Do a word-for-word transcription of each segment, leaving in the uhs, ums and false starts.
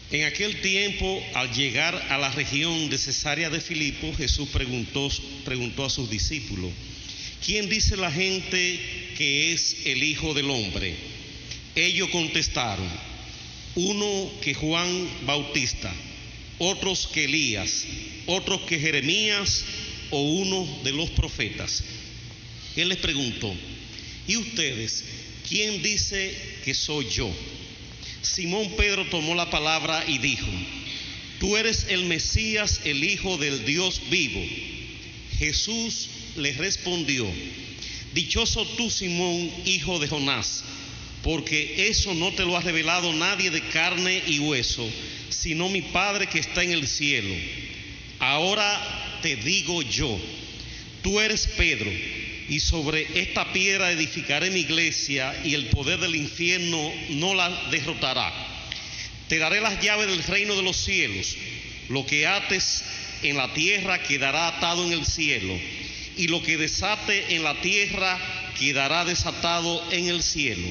En aquel tiempo, al llegar a la región de Cesarea de Filipo, Jesús preguntó, preguntó a sus discípulos: ¿quién dice la gente que es el Hijo del Hombre? Ellos contestaron: uno que Juan Bautista, otros que Elías, otros que Jeremías o uno de los profetas. Él les preguntó: ¿y ustedes quién dice que soy yo? Simón Pedro tomó la palabra y dijo: tú eres el Mesías, el Hijo del Dios vivo. Jesús les respondió: dichoso tú, Simón, hijo de Jonás, porque eso no te lo ha revelado nadie de carne y hueso, sino mi Padre que está en el cielo. Ahora te digo yo, tú eres Pedro, y sobre esta piedra edificaré mi iglesia, y el poder del infierno no la derrotará. Te daré las llaves del reino de los cielos. Lo que ates en la tierra quedará atado en el cielo, y lo que desate en la tierra quedará desatado en el cielo.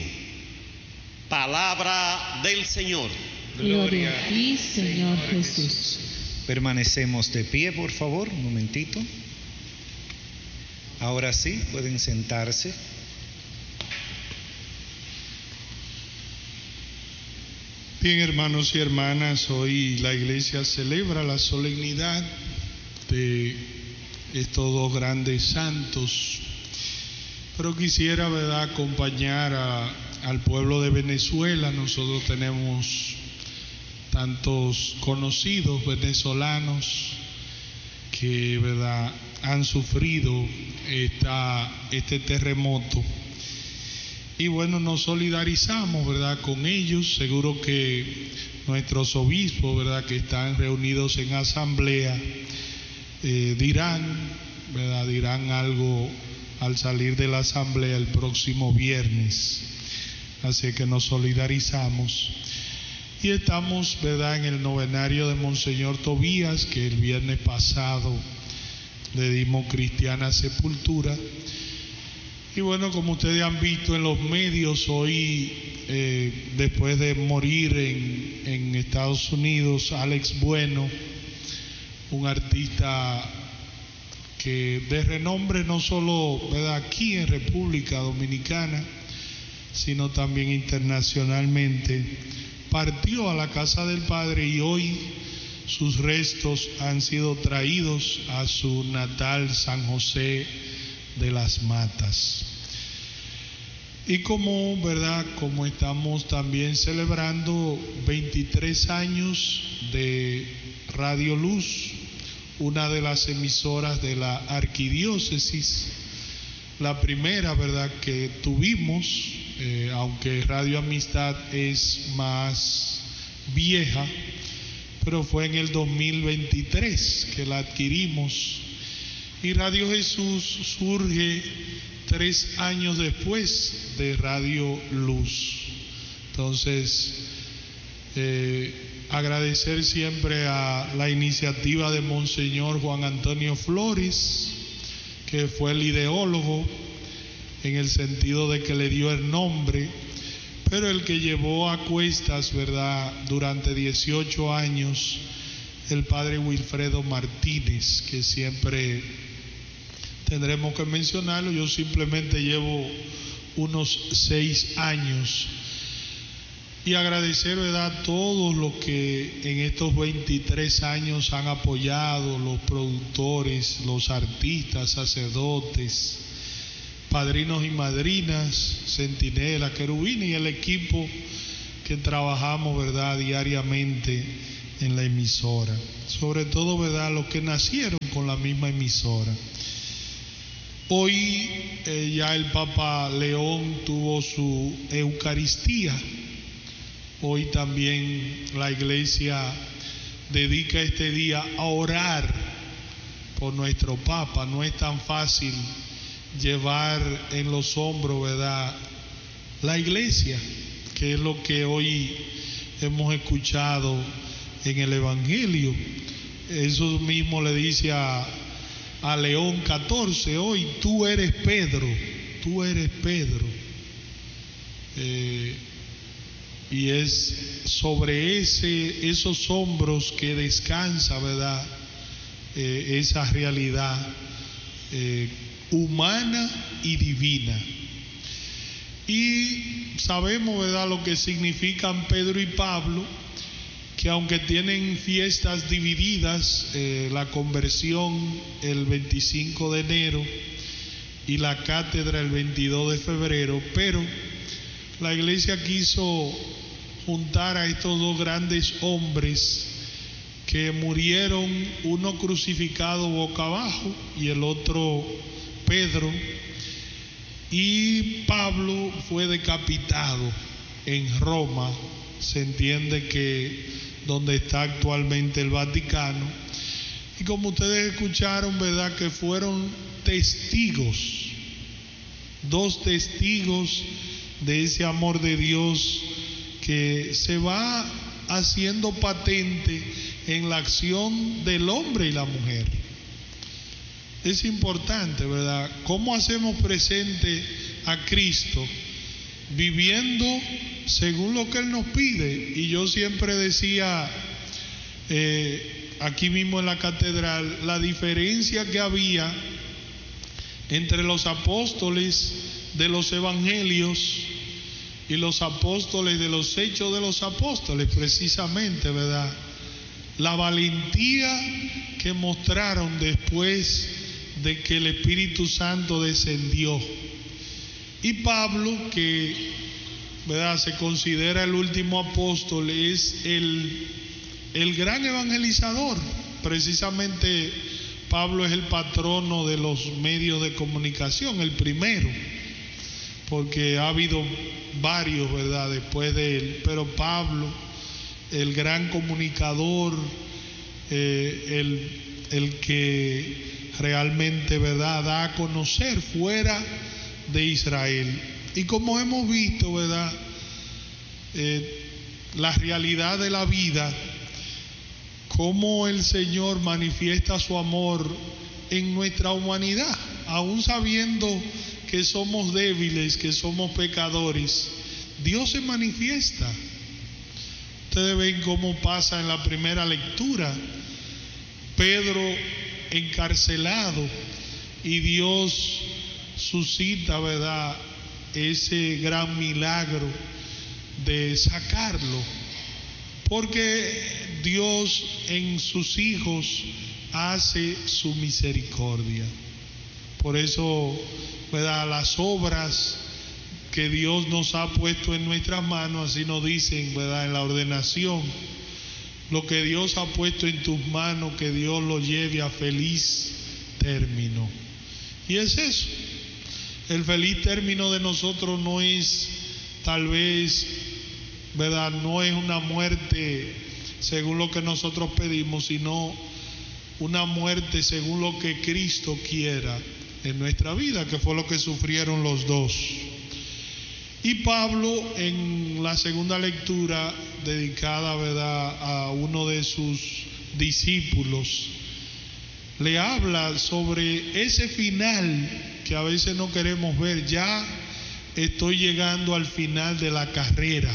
Palabra del Señor. Gloria a ti, Señor Jesús. Permanecemos de pie, por favor, un momentito. Ahora sí, pueden sentarse. Bien, hermanos y hermanas, hoy la iglesia celebra la solemnidad de estos dos grandes santos, pero quisiera, ¿verdad?, acompañar a, al pueblo de Venezuela. Nosotros tenemos tantos conocidos venezolanos que, ¿verdad?, han sufrido esta, este terremoto, y bueno, nos solidarizamos, ¿verdad?, con ellos. Seguro que nuestros obispos, ¿verdad?, que están reunidos en asamblea, eh, dirán, ¿verdad?, dirán algo al salir de la asamblea el próximo viernes. Así que nos solidarizamos y estamos, ¿verdad?, en el novenario de Monseñor Tobías, que el viernes pasado le dimos cristiana sepultura. Y bueno, como ustedes han visto en los medios, hoy, eh, después de morir en, en Estados Unidos, Alex Bueno, un artista que de renombre no solo, ¿verdad?, aquí en República Dominicana, sino también internacionalmente, partió a la casa del Padre, y hoy sus restos han sido traídos a su natal San José de las Matas. Y como, ¿verdad?, como estamos también celebrando veintitrés años de Radio Luz, una de las emisoras de la arquidiócesis, la primera, ¿verdad?, que tuvimos, eh, aunque Radio Amistad es más vieja, pero fue en el dos mil veintitrés que la adquirimos. Y Radio Jesús surge tres años después de Radio Luz. Entonces, eh, agradecer siempre a la iniciativa de Monseñor Juan Antonio Flores, que fue el ideólogo, en el sentido de que le dio el nombre, pero el que llevó a cuestas, ¿verdad?, durante dieciocho años, el padre Wilfredo Martínez, que siempre tendremos que mencionarlo. Yo simplemente llevo unos seis años. Y agradecer, ¿verdad?, a todos los que en estos veintitrés años han apoyado, los productores, los artistas, sacerdotes, padrinos y madrinas, Centinela, Querubines, y el equipo que trabajamos, ¿verdad?, diariamente en la emisora. Sobre todo, ¿verdad?, los que nacieron con la misma emisora. Hoy eh, ya el Papa León tuvo su Eucaristía. Hoy también la Iglesia dedica este día a orar por nuestro Papa. No es tan fácil llevar en los hombros, ¿verdad?, la Iglesia, que es lo que hoy hemos escuchado en el Evangelio. Eso mismo le dice a, a León catorce, hoy tú eres Pedro, tú eres Pedro. Eh, y es sobre ese, esos hombros que descansa, ¿verdad? Eh, esa realidad eh, humana y divina. Y sabemos, ¿verdad?, lo que significan Pedro y Pablo, que aunque tienen fiestas divididas, eh, la conversión el veinticinco de enero y la cátedra el veintidós de febrero, pero la iglesia quiso juntar a estos dos grandes hombres que murieron, uno crucificado boca abajo y el otro Pedro, y Pablo fue decapitado en Roma, se entiende que donde está actualmente el Vaticano, y como ustedes escucharon, ¿verdad?, que fueron testigos, dos testigos de ese amor de Dios que se va haciendo patente en la acción del hombre y la mujer. Es importante, ¿verdad?, cómo hacemos presente a Cristo viviendo según lo que Él nos pide. Y yo siempre decía eh, aquí mismo en la catedral la diferencia que había entre los apóstoles de los evangelios y los apóstoles de los hechos de los apóstoles, precisamente, ¿verdad?, la valentía que mostraron después de que el Espíritu Santo descendió. Y Pablo, que, ¿verdad?, se considera el último apóstol, es el, el gran evangelizador. Precisamente Pablo es el patrono de los medios de comunicación, el primero, porque ha habido varios, ¿verdad?, después de él, pero Pablo, el gran comunicador, eh, el, el que realmente, ¿verdad?, da a conocer fuera de Israel. Y como hemos visto, ¿verdad?, eh, la realidad de la vida, cómo el Señor manifiesta su amor en nuestra humanidad, aún sabiendo que somos débiles, que somos pecadores, Dios se manifiesta. Ustedes ven cómo pasa en la primera lectura, Pedro encarcelado, y Dios suscita, ¿verdad?, ese gran milagro de sacarlo, porque Dios en sus hijos hace su misericordia. Por eso, ¿verdad?, las obras que Dios nos ha puesto en nuestras manos, así nos dicen, ¿verdad?, en la ordenación, lo que Dios ha puesto en tus manos, que Dios lo lleve a feliz término. Y es eso. El feliz término de nosotros no es, tal vez, ¿verdad?, no es una muerte según lo que nosotros pedimos, sino una muerte según lo que Cristo quiera en nuestra vida, que fue lo que sufrieron los dos. Y Pablo, en la segunda lectura dedicada, ¿verdad?, a uno de sus discípulos, le habla sobre ese final que a veces no queremos ver. Ya estoy llegando al final de la carrera.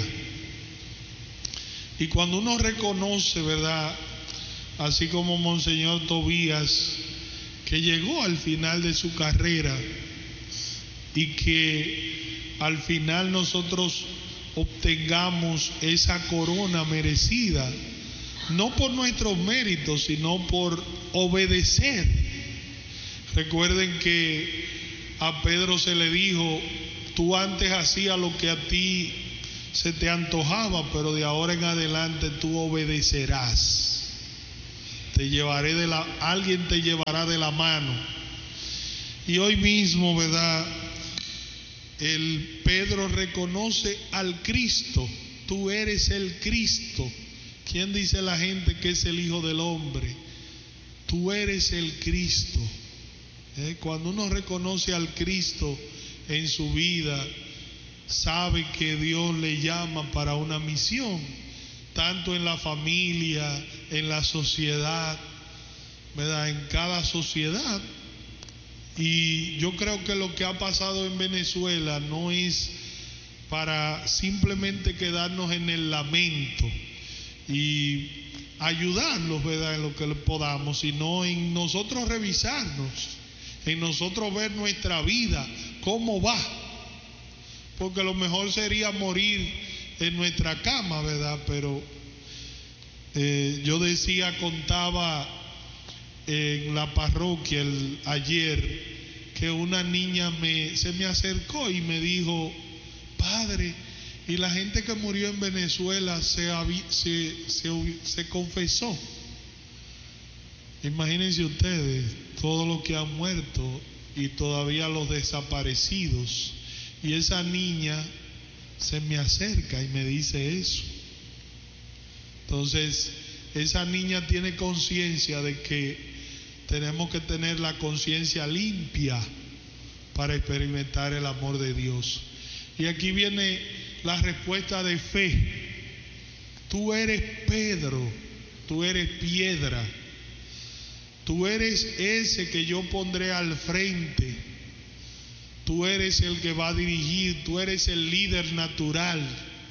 Y cuando uno reconoce, ¿verdad?, así como Monseñor Tobías, que llegó al final de su carrera y que al final nosotros obtengamos esa corona merecida, no por nuestros méritos, sino por obedecer. Recuerden que a Pedro se le dijo: tú antes hacías lo que a ti se te antojaba, pero de ahora en adelante tú obedecerás. Te llevaré de la, alguien te llevará de la mano. Y hoy mismo, ¿verdad?, el Pedro reconoce al Cristo. Tú eres el Cristo. ¿Quién dice la gente que es el Hijo del Hombre? Tú eres el Cristo. ¿Eh? Cuando uno reconoce al Cristo en su vida, sabe que Dios le llama para una misión, tanto en la familia, en la sociedad, ¿verdad?, en cada sociedad. Y yo creo que lo que ha pasado en Venezuela no es para simplemente quedarnos en el lamento y ayudarlos, ¿verdad?, en lo que podamos, sino en nosotros revisarnos, en nosotros ver nuestra vida, cómo va, porque lo mejor sería morir en nuestra cama, ¿verdad? Pero eh, yo decía, contaba en la parroquia el, ayer, que una niña me, se me acercó y me dijo: padre, y la gente que murió en Venezuela se, se, se, se confesó. Imagínense ustedes todo lo que han muerto y todavía los desaparecidos. Y esa niña se me acerca y me dice eso. Entonces, esa niña tiene conciencia de que tenemos que tener la conciencia limpia para experimentar el amor de Dios. Y aquí viene la respuesta de fe. Tú eres Pedro, tú eres piedra, tú eres ese que yo pondré al frente, tú eres el que va a dirigir, tú eres el líder natural.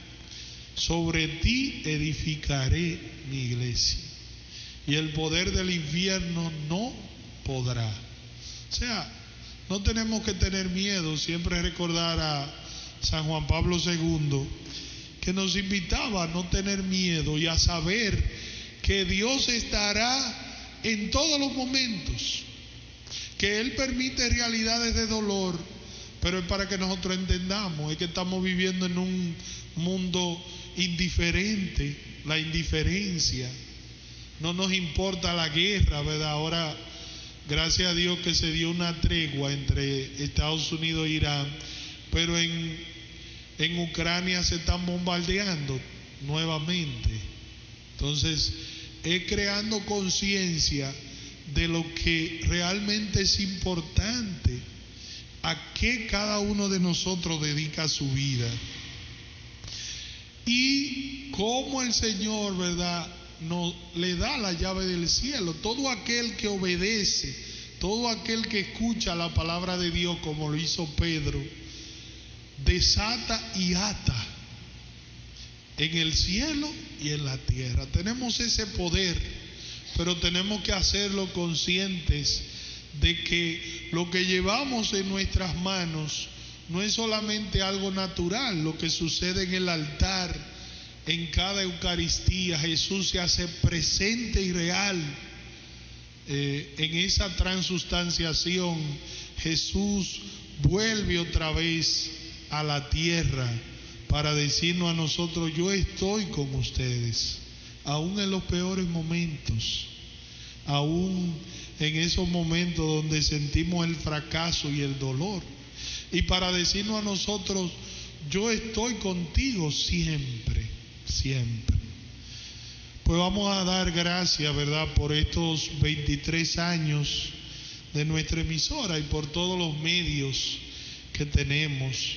Sobre ti edificaré mi iglesia, y el poder del infierno no podrá. O sea, no tenemos que tener miedo. Siempre recordar a San Juan Pablo segundo, que nos invitaba a no tener miedo y a saber que Dios estará en todos los momentos, que Él permite realidades de dolor, pero es para que nosotros entendamos, es que estamos viviendo en un mundo indiferente, la indiferencia. No nos importa la guerra, ¿verdad? Ahora, gracias a Dios que se dio una tregua entre Estados Unidos e Irán, pero en, en Ucrania se están bombardeando nuevamente. Entonces, es creando conciencia de lo que realmente es importante, a qué cada uno de nosotros dedica su vida y cómo el Señor, ¿verdad?, nos le da la llave del cielo. Todo aquel que obedece, todo aquel que escucha la palabra de Dios como lo hizo Pedro, desata y ata en el cielo y en la tierra. Tenemos ese poder, pero tenemos que hacerlo conscientes de que lo que llevamos en nuestras manos no es solamente algo natural. Lo que sucede en el altar, en cada Eucaristía, Jesús se hace presente y real. Eh, en esa transustanciación, Jesús vuelve otra vez a la tierra para decirnos a nosotros: yo estoy con ustedes, aún en los peores momentos, aún en esos momentos donde sentimos el fracaso y el dolor, y para decirnos a nosotros: yo estoy contigo siempre, siempre. Pues vamos a dar gracias, ¿verdad?, por estos veintitrés años de nuestra emisora y por todos los medios que tenemos.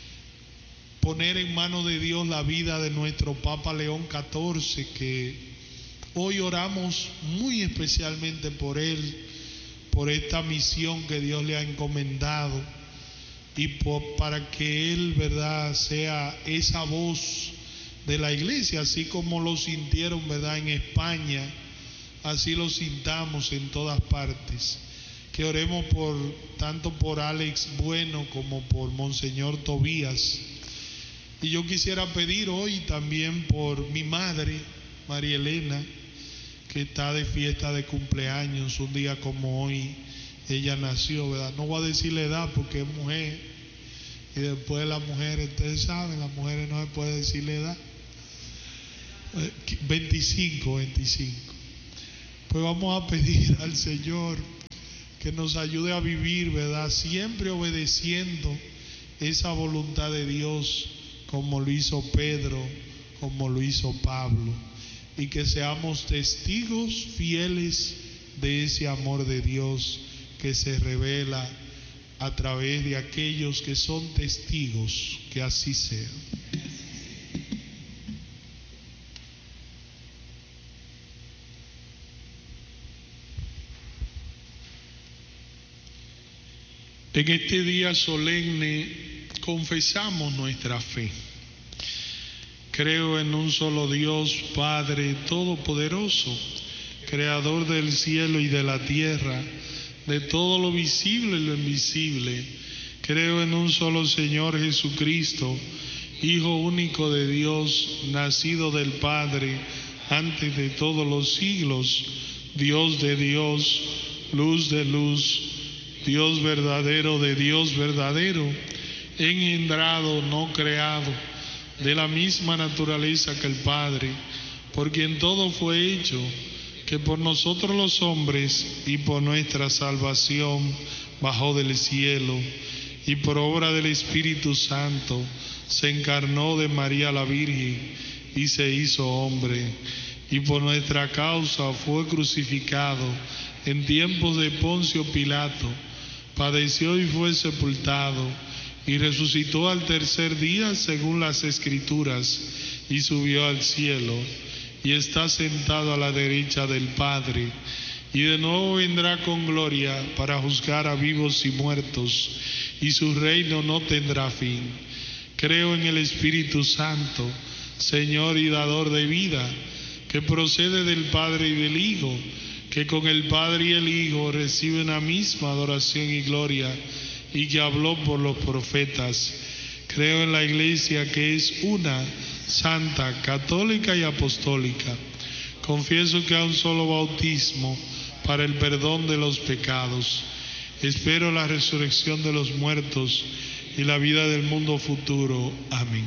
Poner en manos de Dios la vida de nuestro Papa León catorce, que hoy oramos muy especialmente por él, por esta misión que Dios le ha encomendado, y por, para que él, ¿verdad?, sea esa voz de la iglesia, así como lo sintieron, ¿verdad?, en España, así lo sintamos en todas partes. Que oremos por tanto por Alex Bueno como por Monseñor Tobías. Y yo quisiera pedir hoy también por mi madre, María Elena, que está de fiesta de cumpleaños. Un día como hoy ella nació, ¿verdad? No voy a decir la edad porque es mujer, y después las mujeres, ustedes saben, las mujeres no se puede decir la edad. veinticinco, veinticinco. Pues vamos a pedir al Señor que nos ayude a vivir, ¿verdad?, siempre obedeciendo esa voluntad de Dios, como lo hizo Pedro, como lo hizo Pablo, y que seamos testigos fieles de ese amor de Dios que se revela a través de aquellos que son testigos. Que así sea. En este día solemne confesamos nuestra fe. Creo en un solo Dios, Padre Todopoderoso, Creador del cielo y de la tierra, de todo lo visible y lo invisible. Creo en un solo Señor Jesucristo, Hijo único de Dios, nacido del Padre antes de todos los siglos, Dios de Dios, luz de luz, Dios verdadero de Dios verdadero, engendrado, no creado, de la misma naturaleza que el Padre, por quien todo fue hecho, que por nosotros los hombres y por nuestra salvación bajó del cielo, y por obra del Espíritu Santo se encarnó de María la Virgen y se hizo hombre, y por nuestra causa fue crucificado en tiempos de Poncio Pilato, padeció y fue sepultado, y resucitó al tercer día según las Escrituras, y subió al cielo, y está sentado a la derecha del Padre, y de nuevo vendrá con gloria para juzgar a vivos y muertos, y su reino no tendrá fin. Creo en el Espíritu Santo, Señor y dador de vida, que procede del Padre y del Hijo, que con el Padre y el Hijo recibe una misma adoración y gloria, y que habló por los profetas. Creo en la Iglesia, que es una, santa, católica y apostólica. Confieso que hay un solo bautismo para el perdón de los pecados. Espero la resurrección de los muertos y la vida del mundo futuro. Amén.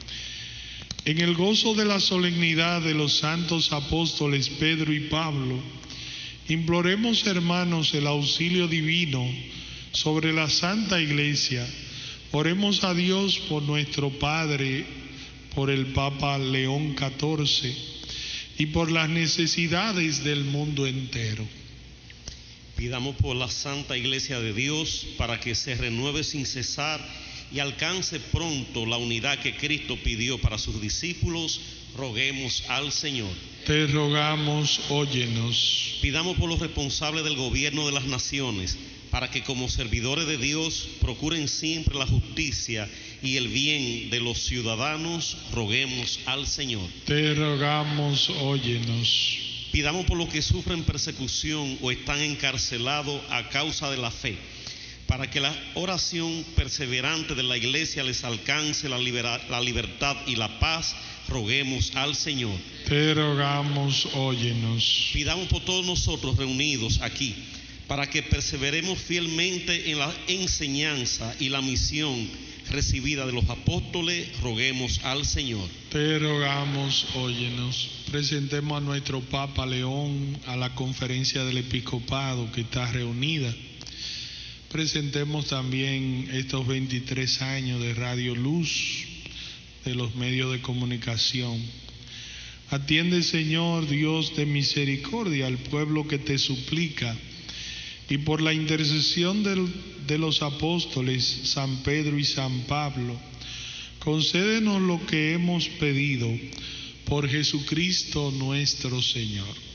En el gozo de la solemnidad de los santos apóstoles Pedro y Pablo, imploremos, hermanos, el auxilio divino sobre la Santa Iglesia. Oremos a Dios por nuestro Padre, por el Papa León catorce y por las necesidades del mundo entero. Pidamos por la Santa Iglesia de Dios para que se renueve sin cesar y alcance pronto la unidad que Cristo pidió para sus discípulos. Roguemos al Señor. Te rogamos, óyenos. Pidamos por los responsables del gobierno de las naciones, para que como servidores de Dios procuren siempre la justicia y el bien de los ciudadanos. Roguemos al Señor. Te rogamos, óyenos. Pidamos por los que sufren persecución o están encarcelados a causa de la fe, para que la oración perseverante de la Iglesia les alcance la, libera, la libertad y la paz. Roguemos al Señor. Te rogamos, óyenos. Pidamos por todos nosotros reunidos aquí, para que perseveremos fielmente en la enseñanza y la misión recibida de los apóstoles. Roguemos al Señor. Te rogamos, óyenos. Presentemos a nuestro Papa León a la conferencia del episcopado que está reunida. Presentemos también estos veintitrés años de Radio Luz, de los medios de comunicación. Atiende, Señor, Dios de misericordia, al pueblo que te suplica, y por la intercesión del, de los apóstoles San Pedro y San Pablo, concédenos lo que hemos pedido por Jesucristo nuestro Señor.